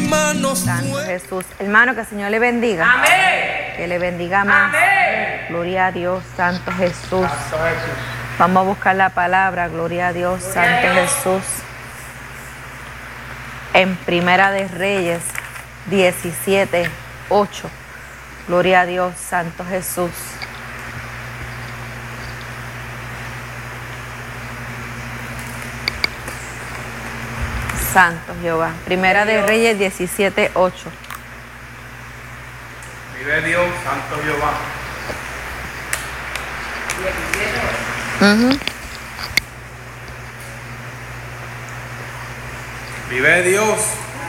manos. Santo Jesús. Hermano, que el Señor le bendiga. Amén. Que le bendiga más. Amén. Gloria a Dios, Santo Jesús. Santo Jesús. Vamos a buscar la palabra. Gloria a Dios, Gloria Santo a Dios. Jesús. En Primera de Reyes 17:8. Gloria a Dios, Santo Jesús. Santo Jehová. Primera de Reyes 17:8. Vive Dios, Santo Jehová. Vive Dios.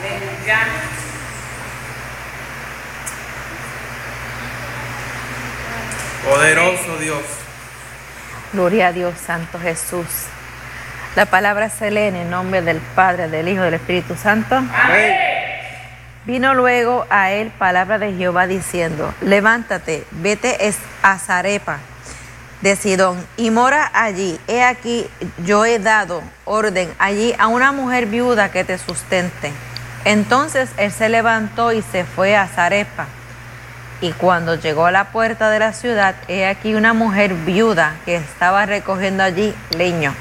Poderoso Dios. Gloria a Dios, Santo Jesús. La palabra se lee en el nombre del Padre, del Hijo y del Espíritu Santo. Amén. Vino luego a él palabra de Jehová diciendo: levántate, vete a Zarepa de Sidón y mora allí. He aquí, yo he dado orden allí a una mujer viuda que te sustente. Entonces él se levantó y se fue a Zarepa. Y cuando llegó a la puerta de la ciudad, he aquí una mujer viuda que estaba recogiendo allí leña.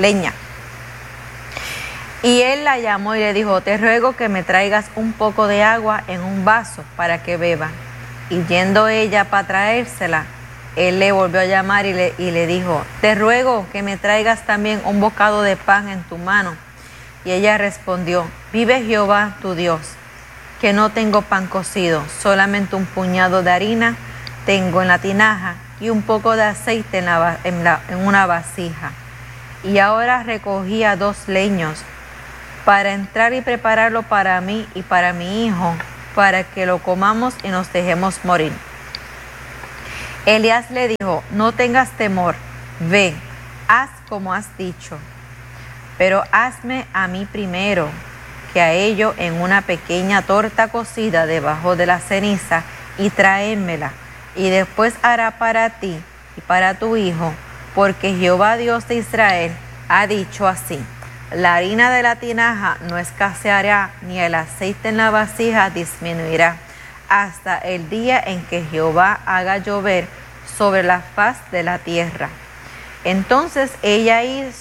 Y él la llamó y le dijo: te ruego que me traigas un poco de agua en un vaso para que beba. Y yendo ella para traérsela, él le volvió a llamar y le dijo: te ruego que me traigas también un bocado de pan en tu mano. Y ella respondió: vive Jehová tu Dios, que no tengo pan cocido, solamente un puñado de harina tengo en la tinaja y un poco de aceite en una vasija. Y ahora recogía 2 leños para entrar y prepararlo para mí y para mi hijo, para que lo comamos y nos dejemos morir. Elías le dijo: no tengas temor, ve, haz como has dicho, pero hazme a mí primero que a ello en una pequeña torta cocida debajo de la ceniza y tráemela, y después hará para ti y para tu hijo, porque Jehová Dios de Israel ha dicho así: la harina de la tinaja no escaseará, ni el aceite en la vasija disminuirá, hasta el día en que Jehová haga llover sobre la faz de la tierra. Entonces ella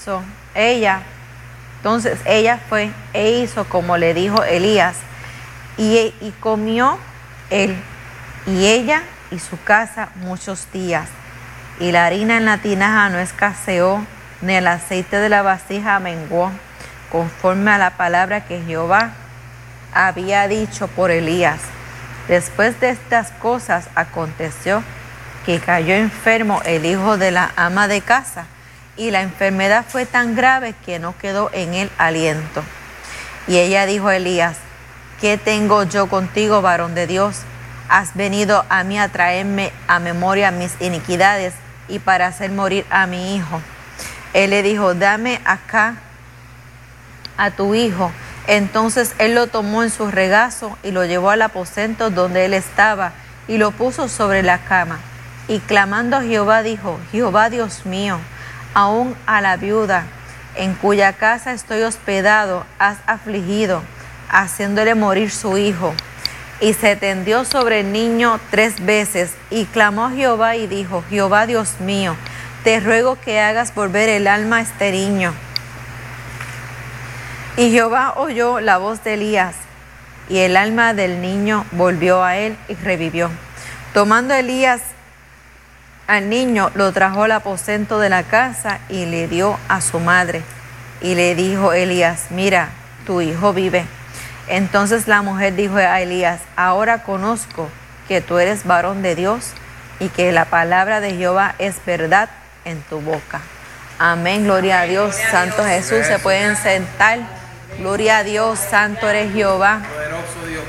fue e hizo como le dijo Elías, y comió él y ella y su casa muchos días. Y la harina en la tinaja no escaseó, ni el aceite de la vasija menguó, conforme a la palabra que Jehová había dicho por Elías. Después de estas cosas aconteció que cayó enfermo el hijo de la ama de casa, y la enfermedad fue tan grave que no quedó en él aliento. Y ella dijo a Elías: ¿qué tengo yo contigo, varón de Dios? Has venido a mí a traerme a memoria mis iniquidades y para hacer morir a mi hijo. Él le dijo: dame acá a tu hijo. Entonces él lo tomó en su regazo y lo llevó al aposento donde él estaba y lo puso sobre la cama. Y clamando a Jehová dijo: Jehová Dios mío, aún a la viuda en cuya casa estoy hospedado has afligido, haciéndole morir su hijo. Y se tendió sobre el niño 3 veces y clamó a Jehová y dijo: Jehová Dios mío, te ruego que hagas volver el alma a este niño. Y Jehová oyó la voz de Elías, y el alma del niño volvió a él y revivió. Tomando Elías al niño, lo trajo al aposento de la casa y le dio a su madre. Y le dijo Elías: mira, tu hijo vive. Entonces la mujer dijo a Elías: ahora conozco que tú eres varón de Dios y que la palabra de Jehová es verdad en tu boca. Amén, gloria a Dios, Santo Jesús. Se pueden sentar. Gloria a Dios, santo eres Jehová. Poderoso Dios.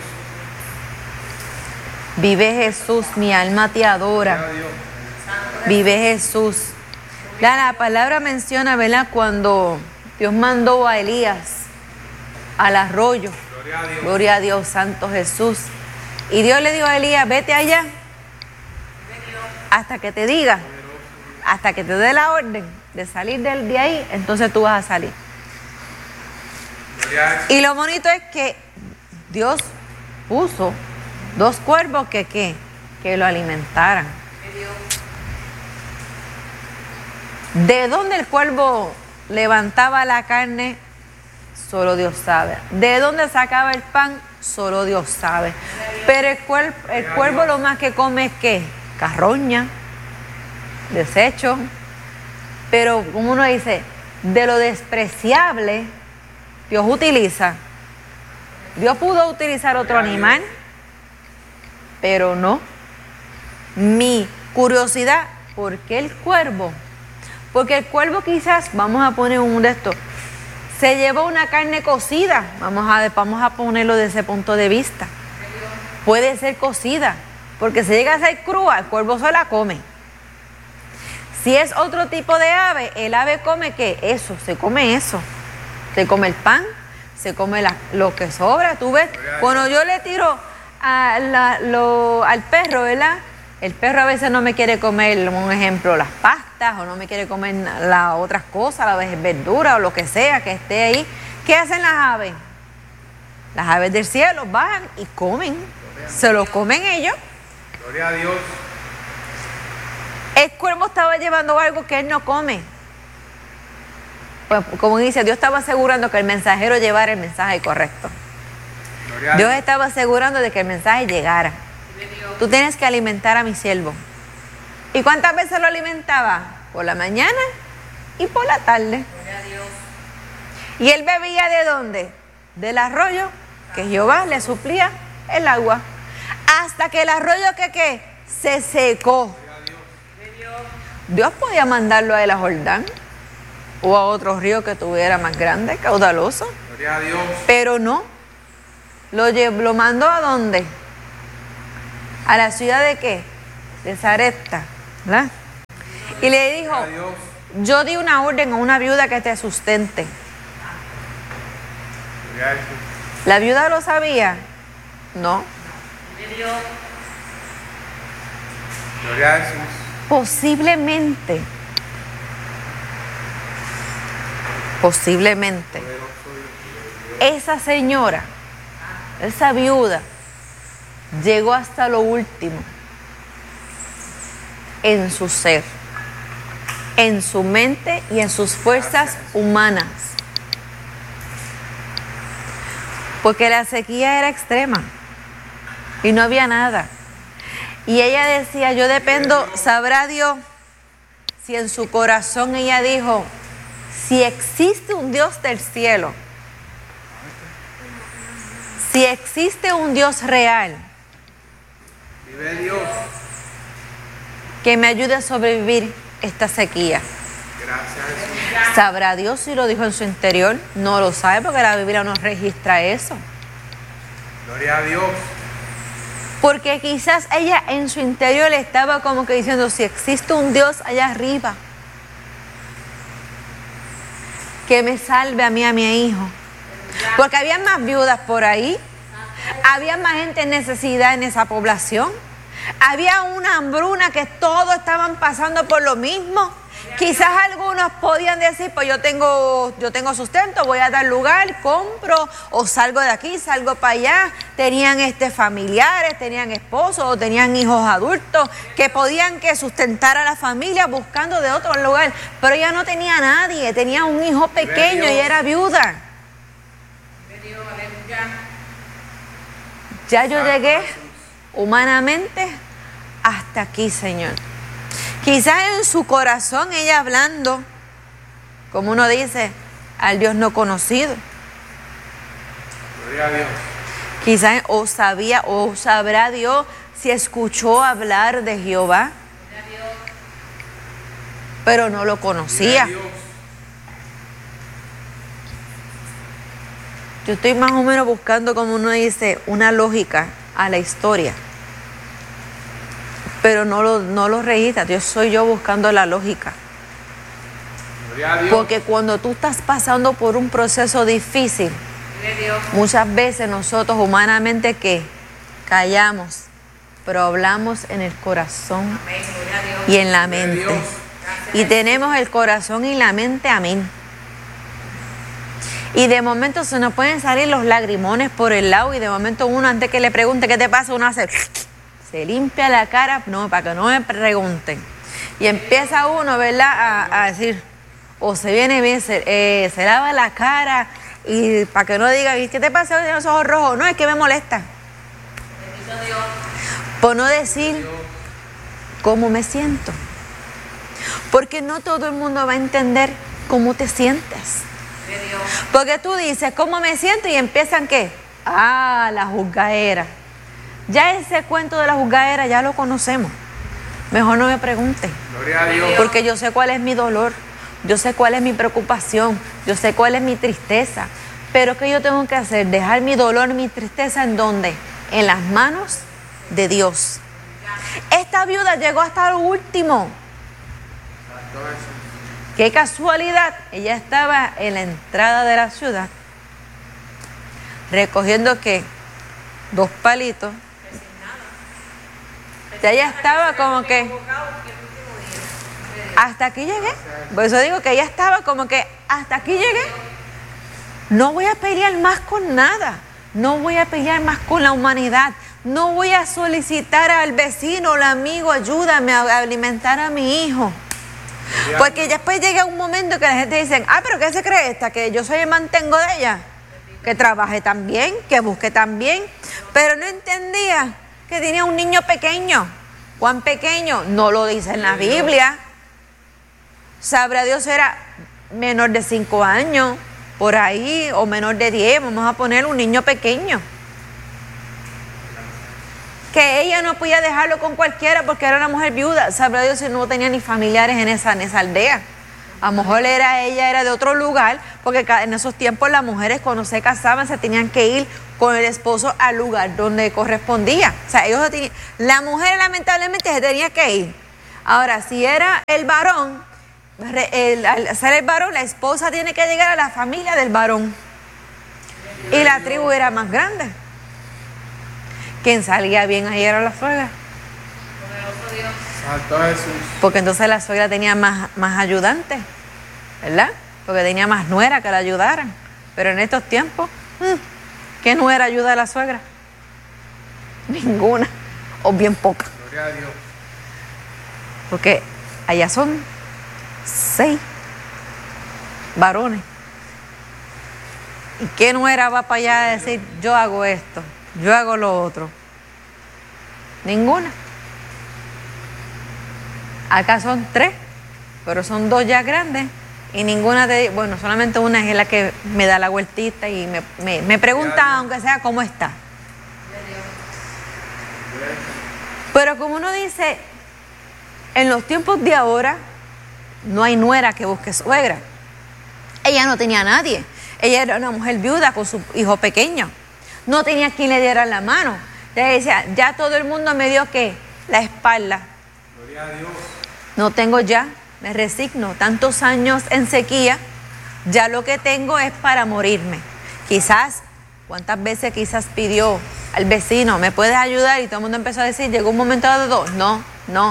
Vive Jesús, mi alma te adora. Vive Jesús. La palabra menciona, ¿verdad?, cuando Dios mandó a Elías al arroyo. Gloria a Dios, Santo Jesús. Y Dios le dijo a Elías: vete allá hasta que te diga, hasta que te dé la orden de salir de ahí, entonces tú vas a salir. Y lo bonito es que Dios puso 2 cuervos que lo alimentaran. ¿De dónde el cuervo levantaba la carne? Solo Dios sabe. ¿De dónde sacaba el pan? Solo Dios sabe. Pero el cuervo lo más que come es ¿qué? Carroña, desecho. Pero como uno dice, de lo despreciable, Dios utiliza. Dios pudo utilizar otro animal, pero no. Mi curiosidad, ¿por qué el cuervo? Porque el cuervo quizás, vamos a poner un de estos, se llevó una carne cocida. Vamos a ponerlo desde ese punto de vista. Puede ser cocida, porque si llega a ser crua, el cuervo se la come. Si es otro tipo de ave, el ave come ¿qué? Eso, se come eso. Se come el pan, se come lo que sobra. Tú ves, cuando yo le tiro al perro, ¿verdad? El perro a veces no me quiere comer, un ejemplo, las pastas, o no me quiere comer las otras cosas, las verduras o lo que sea que esté ahí. ¿Qué hacen las aves? Las aves del cielo bajan y comen. Se lo comen ellos. Gloria a Dios. El cuervo estaba llevando algo que él no come. Pues, como dice, Dios estaba asegurando que el mensajero llevara el mensaje correcto. Dios estaba asegurando de que el mensaje llegara. Tú tienes que alimentar a mi siervo. ¿Y cuántas veces lo alimentaba? Por la mañana y por la tarde. ¿Y él bebía de dónde? Del arroyo que Jehová le suplía el agua. Hasta que el arroyo que se secó. Dios podía mandarlo a El Jordán o a otro río que tuviera más grande, caudaloso. Gloria a Dios. Pero no. Lo mandó ¿a dónde? A la ciudad de ¿qué? De Sarepta, ¿verdad? Y le dijo, yo di una orden a una viuda que te sustente. ¿La viuda lo sabía? No. Gloria a Jesús. Posiblemente, esa señora, esa viuda, llegó hasta lo último en su ser, en su mente y en sus fuerzas humanas. Porque la sequía era extrema y no había nada. Y ella decía, yo dependo, sabrá Dios, si en su corazón ella dijo, si existe un Dios del cielo, si existe un Dios real, Vive Dios. que me ayude a sobrevivir esta sequía. Gracias a Jesús. ¿Sabrá Dios si lo dijo en su interior? No lo sabe porque la Biblia no registra eso. Gloria a Dios. Porque quizás ella en su interior le estaba como que diciendo, si existe un Dios allá arriba, que me salve a mí, a mi hijo. Porque había más viudas por ahí, había más gente en necesidad en esa población, había una hambruna que todos estaban pasando por lo mismo. Quizás algunos podían decir, pues yo tengo sustento, voy a dar lugar, compro o salgo de aquí, salgo para allá. Tenían familiares, tenían esposos o tenían hijos adultos que podían sustentar a la familia buscando de otro lugar. Pero ella no tenía a nadie, tenía un hijo pequeño y era viuda. Ya yo llegué humanamente hasta aquí, Señor. Quizás en su corazón ella hablando, como uno dice, al Dios no conocido. Gloria a Dios. Quizás o sabía o sabrá Dios si escuchó hablar de Jehová, pero no lo conocía. Yo estoy más o menos buscando, como uno dice, una lógica a la historia. Pero no lo registra. Yo soy yo buscando la lógica. Porque cuando tú estás pasando por un proceso difícil, muchas veces nosotros humanamente callamos, pero hablamos en el corazón y en la mente. Y tenemos el corazón y la mente, amén. Y de momento se nos pueden salir los lagrimones por el lado y de momento uno, antes que le pregunte qué te pasa, uno se limpia la cara, no, para que no me pregunten. Y empieza uno, ¿verdad?, a decir, o se viene bien, se lava la cara y para que no diga, ¿qué te pasa? Tiene los ojos rojos. No, es que me molesta. Por no decir cómo me siento. Porque no todo el mundo va a entender cómo te sientes. Porque tú dices, ¿cómo me siento? Y empiezan, ¿qué? La juzgadera. Ya ese cuento de la juzgadera ya lo conocemos. Mejor no me pregunten. Gloria a Dios. Porque yo sé cuál es mi dolor. Yo sé cuál es mi preocupación. Yo sé cuál es mi tristeza. Pero ¿qué yo tengo que hacer? Dejar mi dolor, mi tristeza, ¿en dónde? En las manos de Dios. Esta viuda llegó hasta lo último. Qué casualidad, ella estaba en la entrada de la ciudad recogiendo ¿qué? 2 palitos. Ella estaba como que hasta aquí llegué. Por eso digo que ella estaba como que hasta aquí llegué. No voy a pelear más con nada. No voy a pelear más con la humanidad. No voy a solicitar al vecino o al amigo, ayúdame a alimentar a mi hijo. Porque después llega un momento que la gente dice, pero ¿qué se cree esta? Que yo soy el mantengo de ella. Que trabaje también, que busque también. Pero no entendía que tenía un niño pequeño. ¿Cuán pequeño? No lo dice en la Biblia. Sabrá Dios, era menor de 5 años, por ahí, o menor de 10, vamos a poner un niño pequeño. Que ella no podía dejarlo con cualquiera porque era una mujer viuda. Sabrá Dios si no tenía ni familiares en esa aldea. A lo mejor ella era de otro lugar, porque en esos tiempos las mujeres cuando se casaban se tenían que ir con el esposo al lugar donde correspondía. O sea, la mujer lamentablemente se tenía que ir. Ahora, si era el varón, al ser el varón, la esposa tiene que llegar a la familia del varón. Y la tribu era más grande. Quien salía bien ahí era la suegra. Santo Jesús. Porque entonces la suegra tenía más ayudantes, ¿verdad? Porque tenía más nuera que la ayudaran. Pero en estos tiempos, ¿qué nuera ayuda a la suegra? Ninguna, o bien poca. Gloria a Dios. Porque allá son 6 varones. ¿Y qué nuera va para allá a decir, yo hago esto, yo hago lo otro? Ninguna. Acá son 3, pero son 2 ya grandes y ninguna bueno, solamente una es la que me da la vueltita y me pregunta, aunque sea, ¿cómo está? Pero como uno dice, en los tiempos de ahora no hay nuera que busque suegra. Ella no tenía a nadie. Ella era una mujer viuda con su hijo pequeño. No tenía quien le diera la mano. Ella decía, ya todo el mundo me dio ¿qué? La espalda. Gloria a Dios. No tengo ya, me resigno. Tantos años en sequía, ya lo que tengo es para morirme. Quizás, ¿cuántas veces quizás pidió al vecino, ¿me puedes ayudar? Y todo el mundo empezó a decir, llegó un momento dado, no.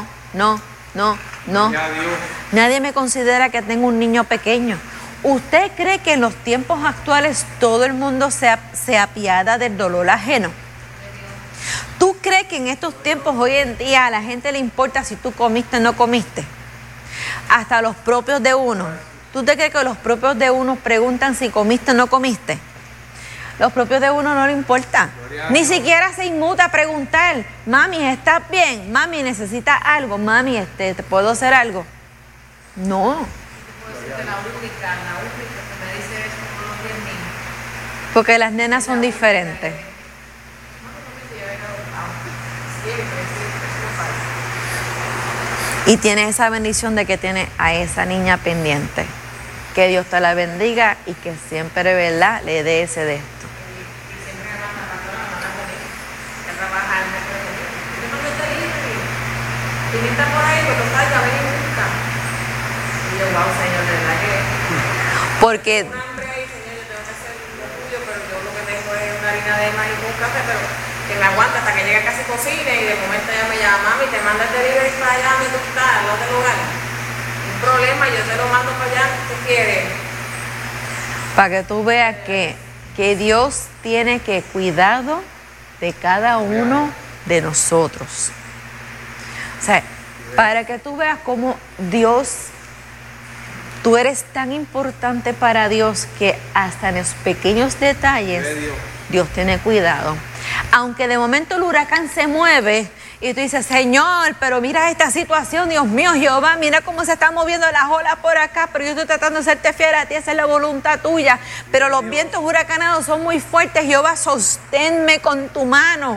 Gloria a Dios. Nadie me considera que tengo un niño pequeño. ¿Usted cree que en los tiempos actuales todo el mundo se apiada del dolor ajeno? ¿Tú crees que en estos tiempos hoy en día a la gente le importa si tú comiste o no comiste? Hasta los propios de uno. ¿Tú te crees que los propios de uno preguntan si comiste o no comiste? Los propios de uno no le importa. Ni siquiera se inmuta a preguntar, mami, ¿estás bien? Mami, ¿necesitas algo? Mami, ¿te puedo hacer algo? No. Porque las nenas son diferentes. Y tiene esa bendición de que tiene a esa niña pendiente. Que Dios te la bendiga y que siempre, ¿verdad?, le dé ese de esto. Porque que me aguanta hasta que llegue casi cocina y de momento ella me llama, mami, te manda el delivery para allá, mi tú estás, al otro lugar. Un problema, yo te lo mando para allá, ¿qué quieres? Para que tú veas que Dios tiene que cuidado de cada uno de nosotros. O sea, para que tú veas cómo tú eres tan importante para Dios que hasta en los pequeños detalles Dios tiene cuidado. Aunque de momento el huracán se mueve y tú dices, Señor, pero mira esta situación, Dios mío, Jehová, mira cómo se están moviendo las olas por acá, pero yo estoy tratando de serte fiel a ti, esa es la voluntad tuya. Pero los vientos huracanados son muy fuertes, Jehová, sosténme con tu mano.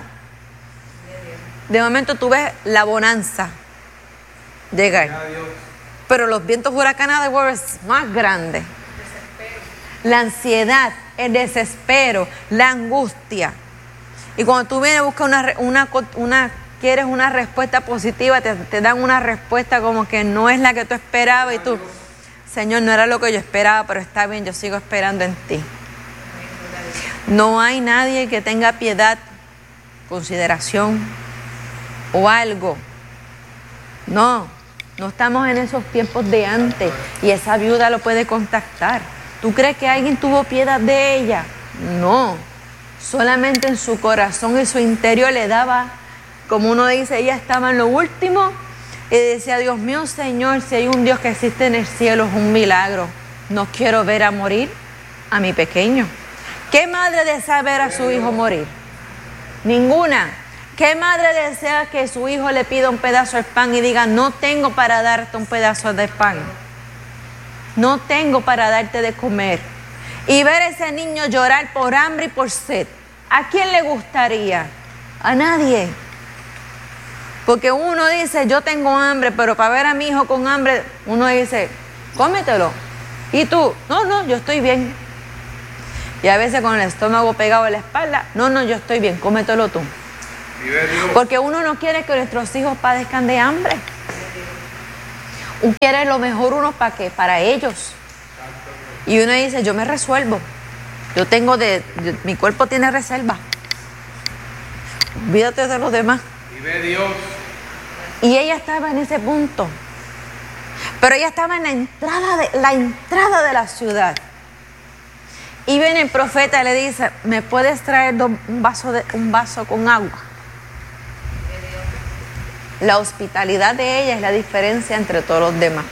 De momento tú ves la bonanza llegar. Pero los vientos huracanados es más grandes. La ansiedad, el desespero, la angustia. Y cuando tú vienes a buscar quieres una respuesta positiva, te dan una respuesta como que no es la que tú esperabas y tú, Señor, no era lo que yo esperaba, pero está bien, yo sigo esperando en ti. No hay nadie que tenga piedad, consideración o algo. No estamos en esos tiempos de antes y esa viuda lo puede contactar. ¿Tú crees que alguien tuvo piedad de ella? No, solamente en su corazón y su interior le daba, como uno dice, ella estaba en lo último y decía, Dios mío, Señor, si hay un Dios que existe en el cielo es un milagro. No quiero ver a morir a mi pequeño. ¿Qué madre desea ver a su hijo morir? Ninguna. ¿Qué madre desea que su hijo le pida un pedazo de pan y diga, no tengo para darte un pedazo de pan? No tengo para darte de comer. Y ver a ese niño llorar por hambre y por sed. ¿A quién le gustaría? A nadie. Porque uno dice, yo tengo hambre, pero para ver a mi hijo con hambre, uno dice, cómetelo. ¿Y tú? No, yo estoy bien. Y a veces con el estómago pegado a la espalda, no, yo estoy bien, cómetelo tú. Porque uno no quiere que nuestros hijos padezcan de hambre. Uno quiere lo mejor ¿para qué? Para ellos. Y uno dice, yo me resuelvo. Mi cuerpo tiene reserva. Olvídate de los demás. Vive Dios. Y ella estaba en ese punto. Pero ella estaba en la entrada de la ciudad. Y viene el profeta y le dice, ¿me puedes traer un vaso con agua? La hospitalidad de ella es la diferencia entre todos los demás.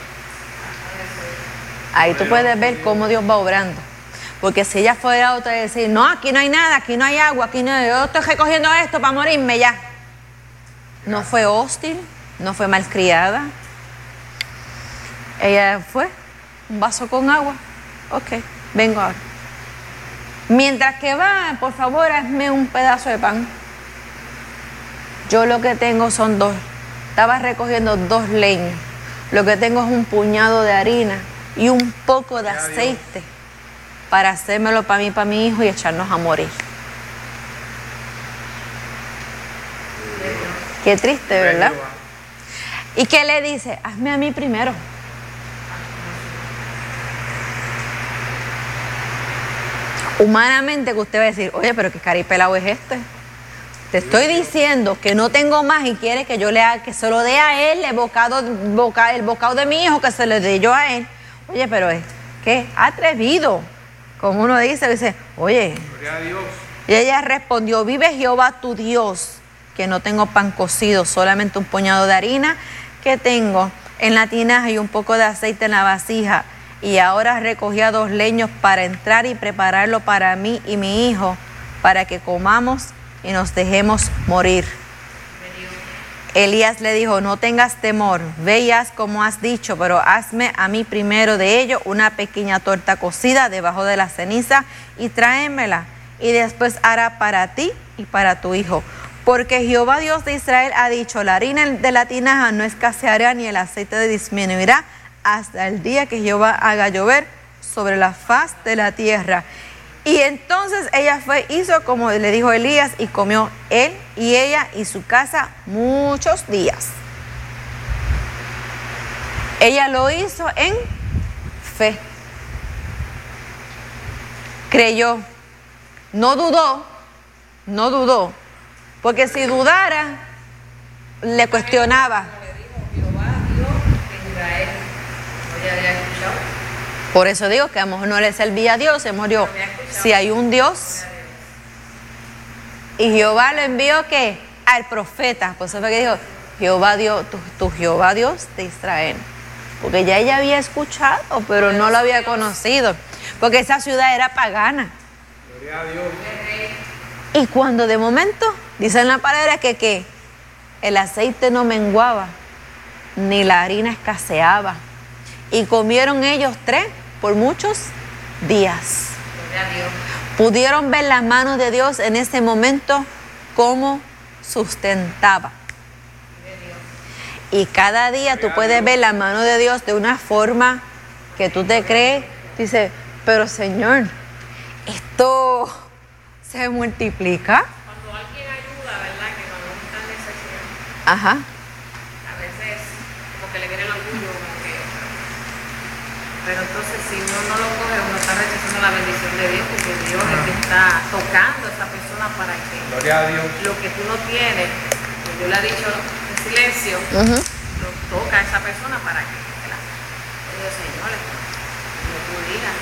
Ahí tú puedes ver cómo Dios va obrando. Porque si ella fuera otra y decir, no, aquí no hay nada, aquí no hay agua, yo estoy recogiendo esto para morirme ya. No fue hostil, no fue malcriada. Ella fue, un vaso con agua. Ok, vengo ahora. Mientras que va, por favor, hazme un pedazo de pan. Yo lo que tengo son estaba recogiendo 2 leños. Lo que tengo es un puñado de harina y un poco de aceite para hacérmelo para mí, para mi hijo y echarnos a morir. Qué triste, ¿verdad? ¿Y qué le dice? Hazme a mí primero. Humanamente que usted va a decir, oye, pero qué caripelado es este. Te estoy diciendo que no tengo más y quiere que yo que se lo dé a él el bocado de mi hijo, que se lo dé yo a él. Oye, pero es que atrevido. Como uno dice, oye. Gloria a Dios. Y ella respondió, vive Jehová tu Dios, que no tengo pan cocido, solamente un puñado de harina que tengo en la tinaja y un poco de aceite en la vasija. Y ahora recogía 2 leños para entrar y prepararlo para mí y mi hijo, para que comamos y nos dejemos morir. Elías le dijo, no tengas temor, ve y haz como has dicho, pero hazme a mí primero de ello una pequeña torta cocida debajo de la ceniza y tráemela, y después hará para ti y para tu hijo. Porque Jehová Dios de Israel ha dicho, la harina de la tinaja no escaseará ni el aceite disminuirá hasta el día que Jehová haga llover sobre la faz de la tierra. Y entonces ella hizo como le dijo Elías y comió él y ella y su casa muchos días. Ella lo hizo en fe. Creyó. No dudó. Porque si dudara, le cuestionaba. Jehová Dios de Israel. Oye, había escuchado. Por eso digo que a lo mejor no le servía a Dios, se murió. Si hay un Dios, y Jehová lo envió ¿qué? Al profeta. Por eso fue que dijo, Jehová Dios, tu Jehová Dios de Israel. Porque ya ella había escuchado, pero no lo había conocido. Porque esa ciudad era pagana. Gloria a Dios. Y cuando de momento, dicen la palabra que el aceite no menguaba, ni la harina escaseaba. Y comieron ellos 3 por muchos días. Gloria a Dios. Pudieron ver las manos de Dios en ese momento cómo sustentaba. Y cada día tú puedes ver la mano de Dios de una forma que tú te crees, dices, pero Señor, esto se multiplica. Cuando alguien ayuda, ¿verdad? Que cuando uno está en necesidad, Ajá. a veces como que le viene el orgullo, como que... Pero entonces si uno no lo coge, uno está rechazando la bendición de Dios, porque Dios es el que está tocando a esa persona para que Gloria a Dios. lo que tú no tienes, pues yo le he dicho en silencio, lo toca a esa persona para que, ¿verdad? Yo digo, Señor, no tú digas,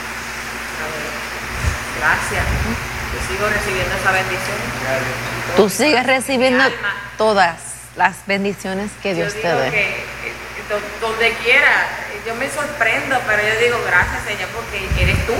gracias, yo sigo recibiendo esa bendición. Gloria a Dios. Tú sigues recibiendo Mi alma. todas las bendiciones que Dios Yo te digo dé. que donde quiera, yo me sorprendo, pero yo digo gracias Señor porque eres tú.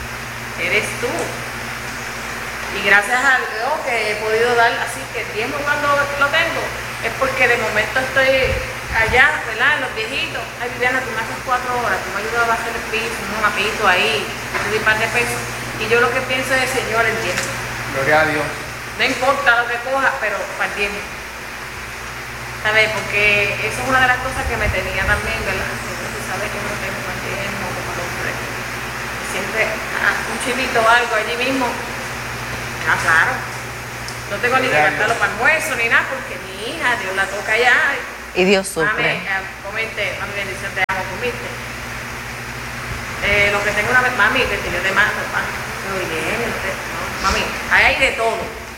Y gracias a Dios que he podido dar así que el tiempo cuando lo tengo es porque de momento estoy allá, ¿verdad? En los viejitos. Ay Viviana, tú me haces 4 horas, tú me ayudas a bajar el piso, un mapito ahí, yo te di un par de pesos. Y yo lo que pienso es Señor, el tiempo. Gloria a Dios. No importa lo que coja, pero para el tiempo. ¿Sabes? Porque eso es una de las cosas que me tenía también, ¿verdad? Tú sabes que no tengo más tiempo como el hombre. Siempre un chivito o algo allí mismo. Ah, claro. No tengo ni que gastarlo para almuerzo ni nada, porque mi hija, Dios la toca allá. Y Dios Mami, suple. comiste, mami, bendición, te amo, comiste. Lo que tengo una vez, mami, que yo te mando, mami. Muy bien, no, mami, ahí hay de todo.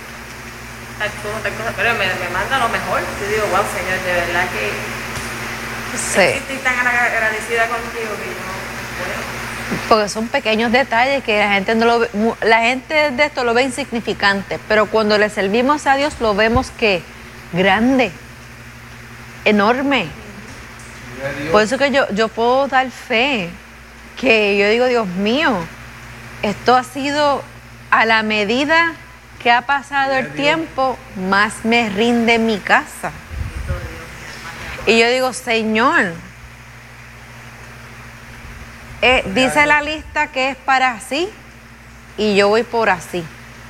Pero me manda lo mejor. Yo digo, wow, Señor, de verdad que Sí. estoy tan agradecida contigo que yo no puedo. Porque son pequeños detalles que la gente no lo ve, la gente de esto lo ve insignificante, pero cuando le servimos a Dios lo vemos que grande, enorme. Gloria a Dios. Por eso que yo puedo dar fe, que yo digo, Dios mío, esto ha sido a la medida que ha pasado el tiempo, más me rinde mi casa. Y yo digo, Señor, dice la lista que es para así, y yo voy por así.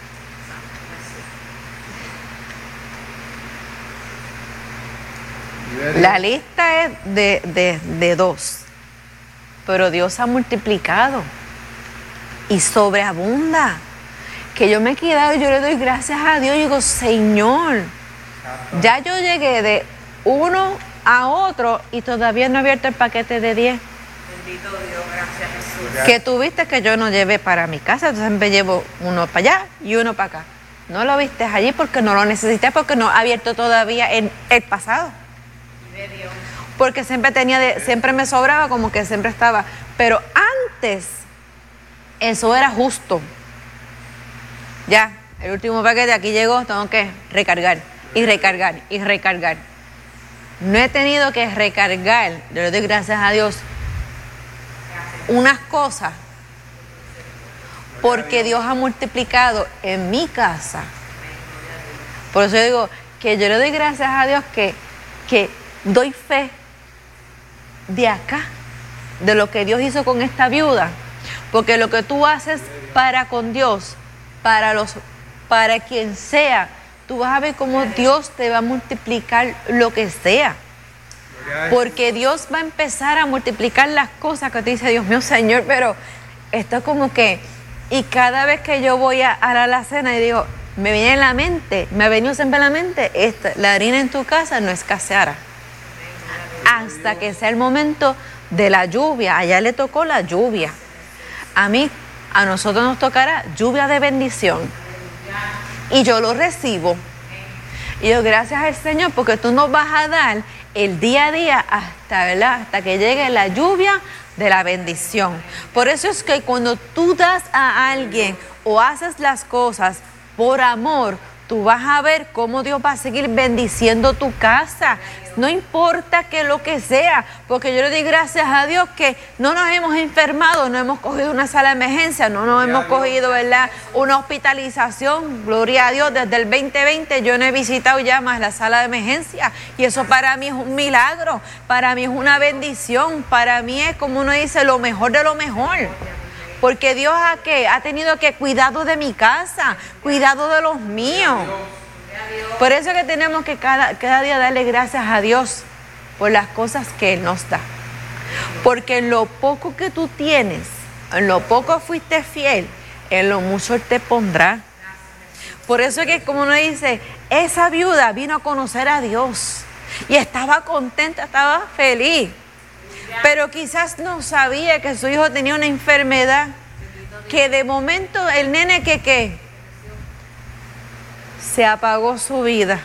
Gloria a Dios. La lista es de 2, pero Dios ha multiplicado y sobreabunda. Que yo me he quedado y yo le doy gracias a Dios y digo, Señor, ya yo llegué de uno a otro y todavía no he abierto el paquete de 10 Bendito Dios, gracias Jesús. que tuviste que yo no llevé para mi casa, entonces me llevo uno para allá y uno para acá. No lo viste allí porque no lo necesité, porque no he abierto todavía en el pasado. De Dios. Porque siempre me sobraba, como que siempre estaba. Pero antes, eso era justo. Ya, el último paquete aquí llegó, tengo que recargar y recargar y recargar. No he tenido que recargar, yo le doy gracias a Dios, unas cosas, porque Dios ha multiplicado en mi casa. Por eso yo digo que yo le doy gracias a Dios que doy fe de acá, de lo que Dios hizo con esta viuda. Porque lo que tú haces para con Dios, para quien sea, tú vas a ver cómo Dios te va a multiplicar lo que sea. Gloria a Dios. Porque Dios va a empezar a multiplicar las cosas que te dice, Dios mío, Señor, pero esto es como que, y cada vez que yo voy a la alacena y digo, me viene en la mente, me ha venido siempre en la mente, la harina en tu casa no escaseará. Hasta que sea el momento de la lluvia. Allá le tocó la lluvia. A nosotros nos tocará lluvia de bendición. Y yo lo recibo. Y yo, gracias al Señor, porque tú nos vas a dar el día a día hasta, ¿verdad? Hasta que llegue la lluvia de la bendición. Por eso es que cuando tú das a alguien o haces las cosas por amor, tú vas a ver cómo Dios va a seguir bendiciendo tu casa. No importa que lo que sea, porque yo le doy gracias a Dios que no nos hemos enfermado, no hemos cogido una sala de emergencia, no nos hemos cogido, ¿verdad?, una hospitalización. Gloria a Dios, desde el 2020 yo no he visitado ya más la sala de emergencia, y eso para mí es un milagro, para mí es una bendición, para mí es, como uno dice, lo mejor de lo mejor. Porque Dios ha tenido que cuidado de mi casa, cuidado de los míos. Por eso es que tenemos que cada día darle gracias a Dios por las cosas que Él nos da. Porque en lo poco que tú tienes, en lo poco fuiste fiel, en lo mucho Él te pondrá. Por eso es que, como uno dice, esa viuda vino a conocer a Dios y estaba contenta, estaba feliz. Pero quizás no sabía que su hijo tenía una enfermedad, que de momento el nene que se apagó su vida.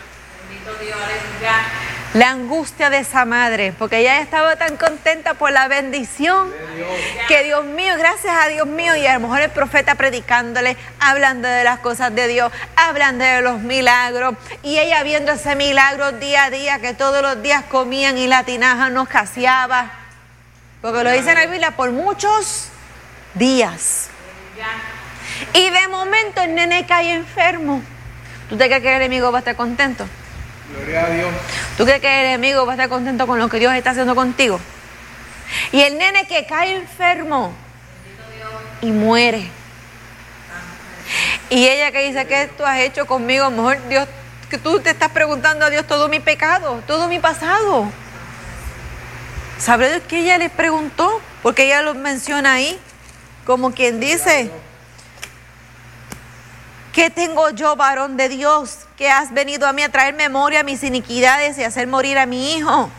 La angustia de esa madre, porque ella estaba tan contenta por la bendición, que Dios mío, gracias a Dios mío, y a lo mejor el profeta predicándole, hablando de las cosas de Dios, hablando de los milagros, y ella viendo ese milagro día a día, que todos los días comían y la tinaja no escaseaba. Porque lo dice en la Biblia, por muchos días. Y de momento el nene cae enfermo. ¿Tú te crees que el enemigo va a estar contento? Gloria a Dios. ¿Tú crees que el enemigo va a estar contento con lo que Dios está haciendo contigo? Y el nene que cae enfermo y muere. Y ella que dice, ¿qué tú has hecho conmigo? A lo mejor Dios, que tú te estás preguntando a Dios todo mi pecado, todo mi pasado. ¿Sabrá Dios que ella le preguntó? Porque ella lo menciona ahí, como quien dice, ¿qué tengo yo, varón de Dios, que has venido a mí a traer memoria a mis iniquidades y hacer morir a mi hijo?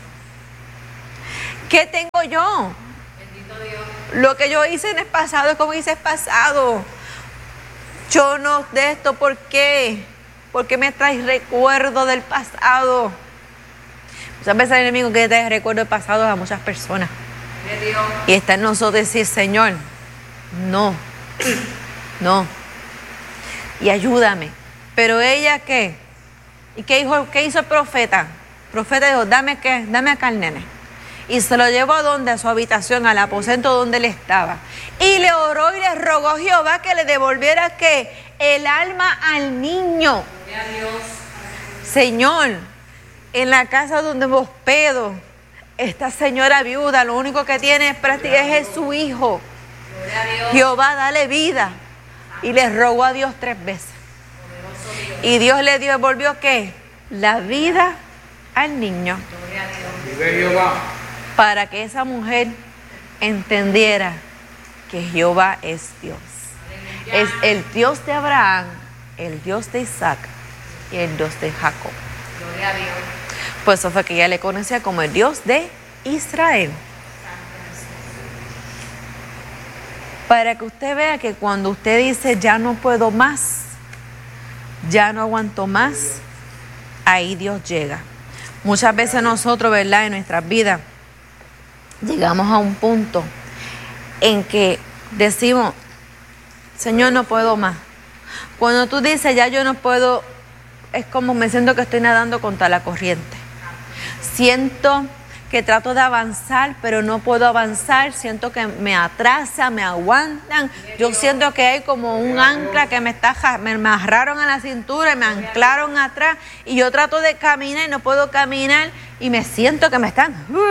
¿Qué tengo yo? Bendito Dios. Lo que yo hice en el pasado es como hice el pasado. Yo no de esto, ¿por qué? Porque me traes recuerdo del pasado. Muchas veces el enemigo quiere traer recuerdo del pasado a muchas personas. Y está en nosotros decir, Señor, no. Y ayúdame. Pero ella, ¿qué? ¿Y qué hizo el profeta? El profeta dijo, dame acá el nene. Y se lo llevó a su habitación, al aposento donde él estaba. Y le oró y le rogó a Jehová que le devolviera ¿qué? El alma al niño. Gloria a Dios. Señor, en la casa donde me hospedo, esta señora viuda, lo único que tiene es su hijo. Gloria a Dios. Jehová, dale vida. Y le rogó a Dios 3 veces. Y Dios le devolvió ¿qué? La vida al niño. Gloria a Dios. Vive Jehová. Para que esa mujer entendiera que Jehová es Dios. Es el Dios de Abraham, el Dios de Isaac y el Dios de Jacob. Gloria a Dios. Pues eso fue que ella le conocía como el Dios de Israel. Para que usted vea que cuando usted dice ya no puedo más, ya no aguanto más, ahí Dios llega. Muchas veces nosotros, ¿verdad?, en nuestras vidas llegamos a un punto en que decimos, Señor, no puedo más. Cuando tú dices ya yo no puedo, es como me siento que estoy nadando contra la corriente. Siento que trato de avanzar, pero no puedo avanzar. Siento que me atrasa, me aguantan. Yo siento que hay como un ancla que me amarraron a la cintura y me anclaron atrás. Y yo trato de caminar y no puedo caminar. Y me siento que me están...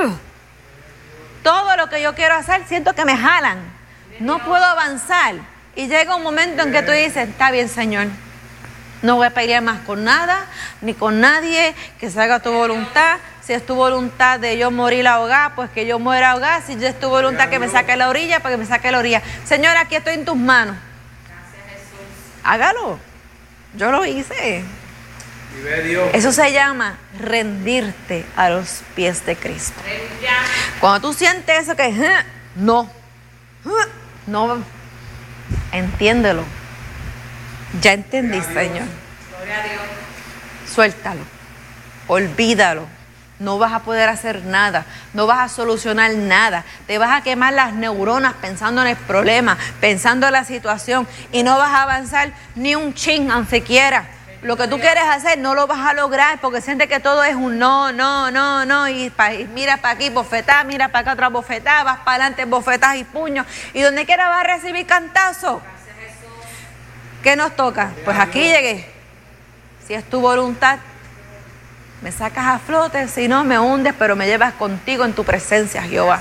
todo lo que yo quiero hacer, siento que me jalan. No puedo avanzar. Y llega un momento en que tú dices, está bien, Señor. No voy a pelear más con nada, ni con nadie, que se haga tu voluntad. Si es tu voluntad de yo morir ahogada, pues que yo muera ahogada. Si es tu voluntad que me saque a la orilla, pues que me saque a la orilla. Señor, aquí estoy en tus manos. Gracias, Jesús. Hágalo. Yo lo hice. Vive Dios. Eso se llama rendirte a los pies de Cristo. Aleluya. Cuando tú sientes eso que no, entiéndelo. Ya entendí, Señor. Gloria a Dios. Suéltalo, olvídalo, no vas a poder hacer nada, no vas a solucionar nada, te vas a quemar las neuronas pensando en el problema, pensando en la situación y no vas a avanzar ni un chin, aunque quieras. Lo que tú quieres hacer no lo vas a lograr porque sientes que todo es un no, y mira para aquí bofetada, mira para acá otra bofetada, vas para adelante bofetadas y puños y donde quiera vas a recibir cantazo. ¿Qué nos toca? Pues aquí llegué. Si es tu voluntad, me sacas a flote, si no me hundes, pero me llevas contigo en tu presencia, Jehová.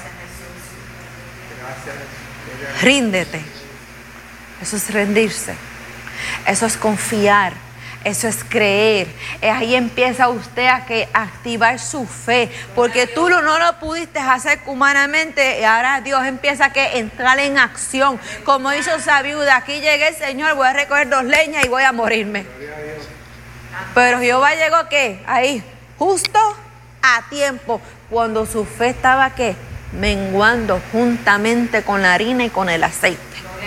Ríndete. Eso es rendirse. Eso es confiar. Eso es creer. Ahí empieza usted a activar su fe, porque tú no lo pudiste hacer humanamente y ahora Dios empieza a entrar en acción, como hizo esa viuda. Aquí llegué, Señor, voy a recoger 2 leñas y voy a morirme. Pero Jehová llegó, ¿qué? Ahí, justo a tiempo, cuando su fe estaba, ¿qué? Menguando juntamente con la harina y con el aceite.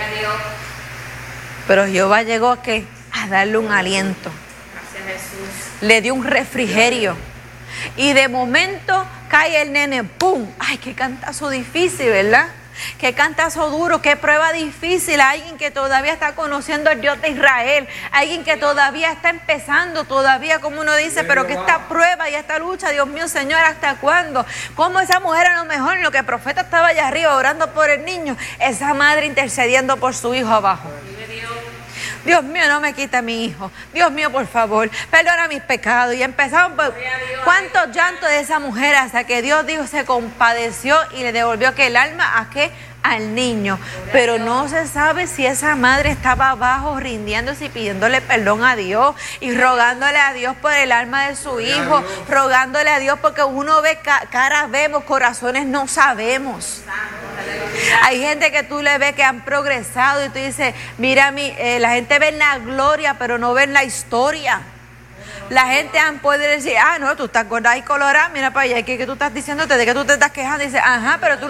Pero Jehová llegó, ¿qué? A darle un aliento. Gracias, Jesús. Le dio un refrigerio. Y de momento cae el nene, ¡pum! ¡Ay, qué cantazo difícil!, ¿verdad? Qué cantazo duro, qué prueba difícil. Alguien que todavía está conociendo al Dios de Israel, alguien que todavía está empezando, todavía, como uno dice, pero que esta prueba y esta lucha, Dios mío, Señor, ¿hasta cuándo? Como esa mujer, a lo mejor en lo que el profeta estaba allá arriba orando por el niño, esa madre intercediendo por su hijo abajo. Dios mío, no me quita a mi hijo. Dios mío, por favor, perdona mis pecados. Y empezaron por cuántos llantos de esa mujer hasta que Dios dijo, se compadeció y le devolvió que el alma a qué, al niño. Pero no se sabe si esa madre estaba abajo rindiéndose y pidiéndole perdón a Dios y rogándole a Dios por el alma de su hijo, rogándole a Dios porque uno ve caras vemos, corazones no sabemos. Hay gente que tú le ves que han progresado y tú dices, mira, la gente ve la gloria pero no ven la historia. La gente puede decir, no, tú estás gorda y colorada, mira para allá, ¿qué tú estás diciéndote? ¿De qué tú te estás quejando? Y dice, ajá, pero tú